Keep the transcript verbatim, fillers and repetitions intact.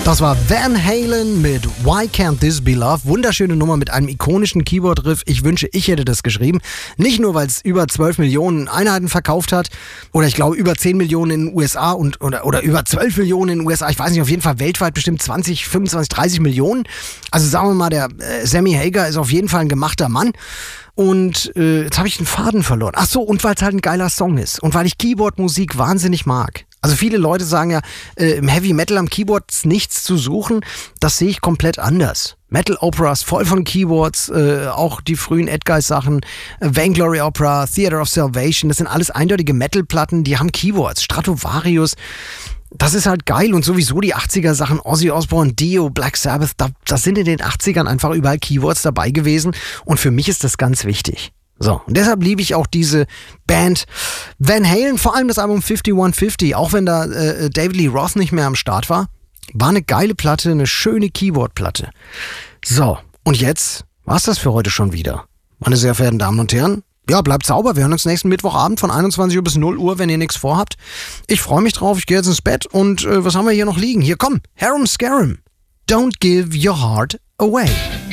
Das war Van Halen mit Why Can't This Be Love? Wunderschöne Nummer mit einem ikonischen Keyboard-Riff. Ich wünsche, ich hätte das geschrieben. Nicht nur, weil es über zwölf Millionen Einheiten verkauft hat oder ich glaube über zehn Millionen in den U S A und, oder, oder über zwölf Millionen in den U S A. Ich weiß nicht, auf jeden Fall weltweit bestimmt zwanzig, fünfundzwanzig, dreißig Millionen. Also sagen wir mal, der äh, Sammy Hagar ist auf jeden Fall ein gemachter Mann. Und äh, jetzt habe ich den Faden verloren. Ach so, und weil es halt ein geiler Song ist. Und weil ich Keyboard-Musik wahnsinnig mag. Also viele Leute sagen ja, äh, im Heavy Metal am Keyboard ist nichts zu suchen. Das sehe ich komplett anders. Metal Operas voll von Keyboards, äh, auch die frühen Edguy-Sachen, äh, Vainglory Opera, Theater of Salvation, das sind alles eindeutige Metal-Platten, die haben Keyboards. Stratovarius, das ist halt geil. Und sowieso die achtziger-Sachen, Ozzy Osbourne, Dio, Black Sabbath, da, das sind in den achtzigern einfach überall Keyboards dabei gewesen. Und für mich ist das ganz wichtig. So, und deshalb liebe ich auch diese Band Van Halen, vor allem das Album einundfünfzig fünfzig, auch wenn da äh, David Lee Roth nicht mehr am Start war. War eine geile Platte, eine schöne Keyboard-Platte. So, und jetzt war's das für heute schon wieder. Meine sehr verehrten Damen und Herren, ja, bleibt sauber. Wir hören uns nächsten Mittwochabend von einundzwanzig Uhr bis null Uhr, wenn ihr nichts vorhabt. Ich freue mich drauf, ich gehe jetzt ins Bett und äh, was haben wir hier noch liegen? Hier, komm, Harum Scarum. Don't give your heart away.